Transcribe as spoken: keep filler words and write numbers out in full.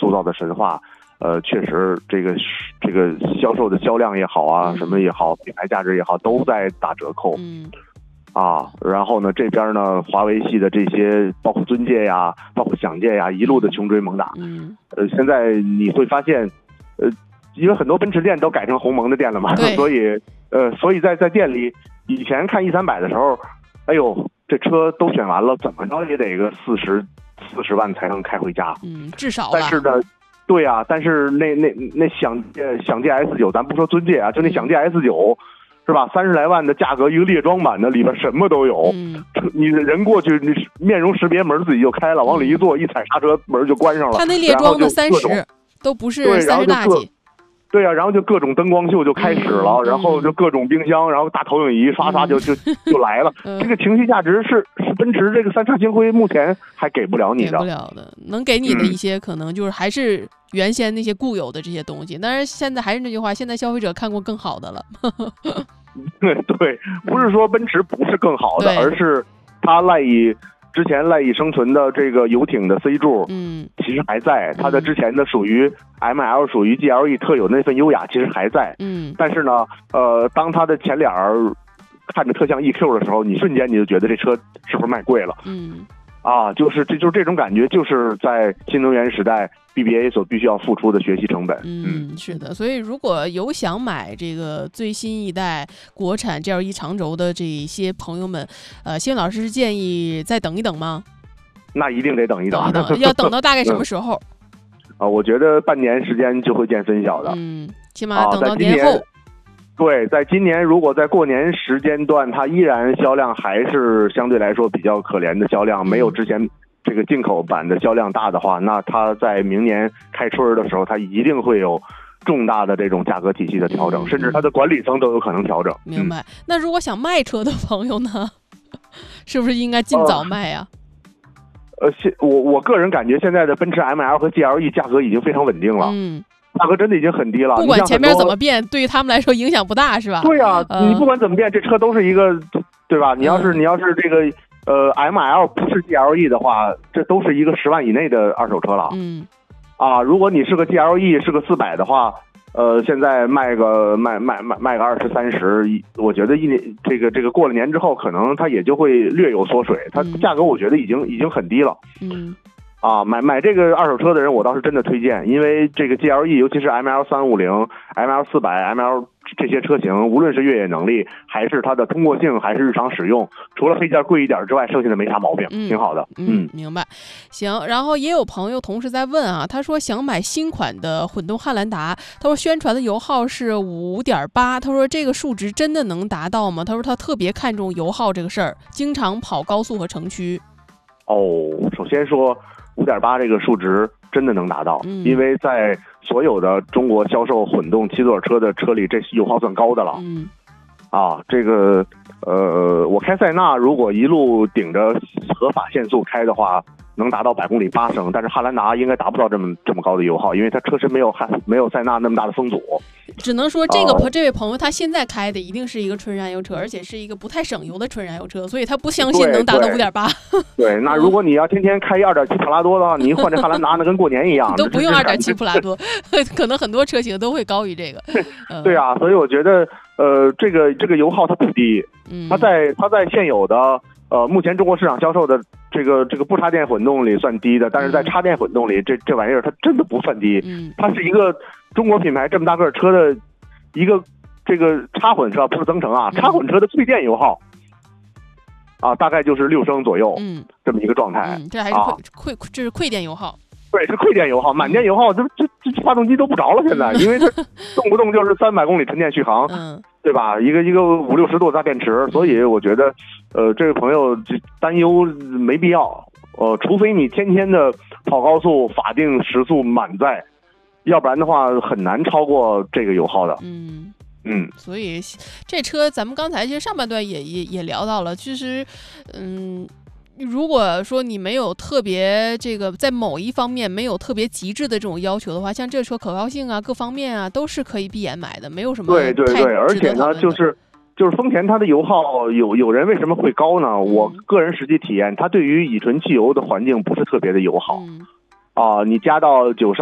塑造的神话，呃，确实这个这个销售的销量也好啊，什么也好，品牌价值也好，都在打折扣。 嗯。 啊，然后呢，这边呢，华为系的这些，包括尊界呀，包括享界呀，一路的穷追猛打。 嗯。 呃，现在你会发现，呃，因为很多奔驰店都改成鸿蒙的店了嘛，所以呃，所以在在店里，以前看 E 三百的时候，哎呦，这车都选完了，怎么着也得个四十四十万才能开回家。 嗯，至少。 但是呢，对啊，但是那那那享享界 S 九，咱不说尊界啊，就那享界 S 九。是吧？三十来万的价格，一个猎装版的，里边什么都有。 嗯， 你人过去，你面容识别门自己就开了，往里一坐，一踩刹车门就关上了。 他那猎装的三十都不是三十大几。 对啊，然后就各种灯光秀就开始了，嗯、然后就各种冰箱，然后大投影仪刷刷就就就来了。 嗯、 这个情绪价值是是奔驰这个三叉星辉目前还给不了你的， 给不了的，能给你的一些可能就是还是原先那些固有的这些东西。但是现在还是那句话，现在消费者看过更好的了。 对，不是说奔驰不是更好的，而是它赖以之前赖以生存的这个游艇的 C 柱， 嗯， 其实还在。它的之前的属于 M L 属于 G L E 特有的那份优雅，其实还在。 嗯， 但是呢，呃，当它的前脸看着特像 E Q 的时候，你瞬间你就觉得这车是不是卖贵了？ 嗯， 啊，就是这就是这种感觉，就是在新能源时代 B B A 所必须要付出的学习成本。 嗯，是的。所以如果有想买这个最新一代国产 G L E 长轴的这些朋友们，呃，谢老师建议再等一等吗？ 那一定得等一等， 等一等要等到大概什么时候？ 啊，我觉得半年时间就会见分晓的。 嗯，起码等到年后。 啊、对，在今年如果在过年时间段，它依然销量还是相对来说比较可怜的销量，没有之前这个进口版的销量大的话，那它在明年开春的时候，它一定会有重大的这种价格体系的调整， 嗯、 甚至它的管理层都有可能调整。 明白。嗯、那如果想卖车的朋友呢，是不是应该尽早卖呀、啊？ 呃，现我我个人感觉现在的奔驰 M L 和 G L E 价格已经非常稳定了。 嗯。 价格真的已经很低了， 不管前面怎么变，对于他们来说影响不大，是吧？ 对啊，呃、你不管怎么变，这车都是一个，对吧？你要是、嗯、你要是这个呃 M L 不是 G L E 的话，这都是一个十万以内的二手车了。 嗯， 啊，如果你是个 G L E 是个四百的话，呃，现在卖个卖卖卖卖个二十三十，我觉得一年这个这个过了年之后，可能它也就会略有缩水，它价格我觉得已经、嗯、已经很低了。 嗯。 啊，买买这个二手车的人，我倒是真的推荐，因为这个 G L E， 尤其是 M L 三五零、M L 四百、M L 这些车型，无论是越野能力，还是它的通过性，还是日常使用，除了配件贵一点之外，剩下的没啥毛病， 嗯、 挺好的。 嗯，明白。行，然后也有朋友同时在问啊，他说想买新款的混动汉兰达，他说宣传的油耗是 五点八， 他说这个数值真的能达到吗？他说他特别看重油耗这个事儿，经常跑高速和城区。 哦，首先说。五点八 这个数值真的能达到、 嗯、 因为在所有的中国销售混动七座车的车里，这油耗算高的了。 嗯， 啊，这个呃，我开塞纳如果一路顶着合法限速开的话，能达到百公里八升，但是汉兰达应该达不到这么这么高的油耗，因为它车身没有汉没有塞纳那么大的风阻。 只能说这个、呃、这位朋友他现在开的一定是一个纯燃油车，而且是一个不太省油的纯燃油车，所以他不相信能达到 五点八。 对，那如果你要天天开二点七普拉多的话，你一换这汉兰达那跟过年一样。 都不用二点七普拉多，可能很多车型都会高于这个。 呃、对啊，所以我觉得呃，这个这个油耗它不低， 嗯， 它在它在现有的。呃，目前中国市场销售的这个这个不插电混动里算低的，但是在插电混动里，这这玩意儿它真的不算低。 嗯， 它是一个中国品牌这么大个车的一个这个插混车，不是增程啊，插混车的最电油耗啊，大概就是六升左右， 嗯， 这么一个状态。 嗯，这还是馈馈、啊，这是馈电油耗。 对，是馈电油耗，满电油耗，这这这发动机都不着了，现在，因为它动不动就是三百公里纯电续航， 嗯， 对吧？一个一个五六十度大电池，所以我觉得，呃，这位朋友担忧没必要，呃，除非你天天的跑高速，法定时速满载，要不然的话很难超过这个油耗的。 嗯嗯， 所以这车咱们刚才其实上半段也也也聊到了，其实，嗯。如果说你没有特别这个在某一方面没有特别极致的这种要求的话，像这车可靠性啊各方面啊都是可以闭眼买的，没有什么对对对，而且呢就是就是丰田它的油耗有有人为什么会高呢？嗯、我个人实际体验，它对于乙醇汽油的环境不是特别的友好。 嗯、 啊，你加到九十